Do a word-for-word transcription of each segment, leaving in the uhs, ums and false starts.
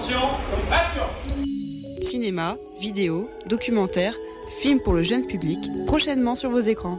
Attention, action! Cinéma, vidéo, documentaire, films pour le jeune public, prochainement sur vos écrans.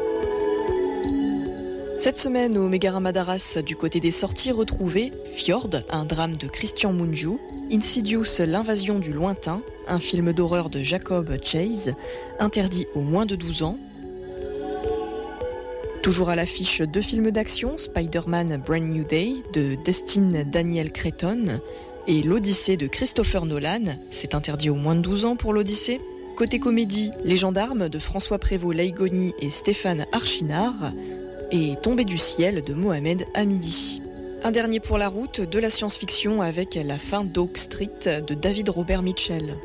Cette semaine au Megarama d'Arras, du côté des sorties retrouvées, Fjord, un drame de Christian Mungiu, Insidious, l'invasion du lointain, un film d'horreur de Jacob Chase, interdit aux moins de douze ans. Toujours à l'affiche, deux films d'action, Spider-Man Brand New Day de Destin Daniel Cretton et l'Odyssée de Christopher Nolan, c'est interdit aux moins de douze ans pour l'Odyssée. Côté comédie, Les Gendarmes de François Prévost-Laïgoni et Stéphane Archinard et Tombé du ciel de Mohamed Hamidi. Un dernier pour la route, de la science-fiction avec La fin d'Oak Street de David Robert Mitchell.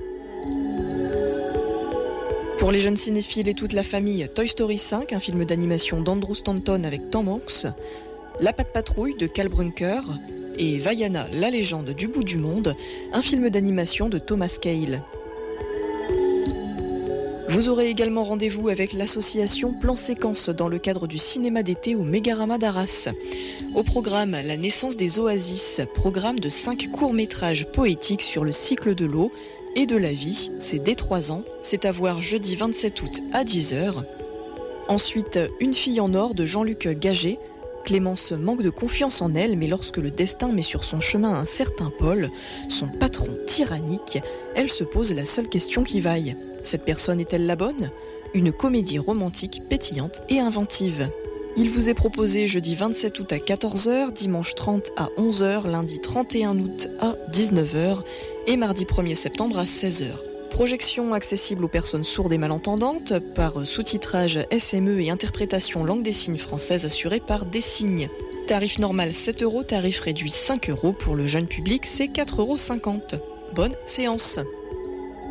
Pour les jeunes cinéphiles et toute la famille, Toy Story cinq, un film d'animation d'Andrew Stanton avec Tom Hanks, La Patte Patrouille de Cal Brunker et Vaiana, la légende du bout du monde, un film d'animation de Thomas Cale. Vous aurez également rendez-vous avec l'association Plan Séquence dans le cadre du cinéma d'été au Megarama d'Arras. Au programme, la naissance des oasis, programme de cinq courts-métrages poétiques sur le cycle de l'eau et de la vie, c'est dès trois ans, c'est à voir jeudi vingt-sept août à dix heures. Ensuite, Une fille en or de Jean-Luc Gaget. Clémence manque de confiance en elle, mais lorsque le destin met sur son chemin un certain Paul, son patron tyrannique, elle se pose la seule question qui vaille. Cette personne est-elle la bonne ? Une comédie romantique, pétillante et inventive. Il vous est proposé jeudi vingt-sept août à quatorze heures, dimanche trente à onze heures, lundi trente et un août à dix-neuf heures et mardi premier septembre à seize heures. Projection accessible aux personnes sourdes et malentendantes par sous-titrage S M E et interprétation langue des signes française assurée par Dessignes. Tarif normal sept euros, tarif réduit cinq euros. Pour le jeune public, c'est quatre euros cinquante. Bonne séance.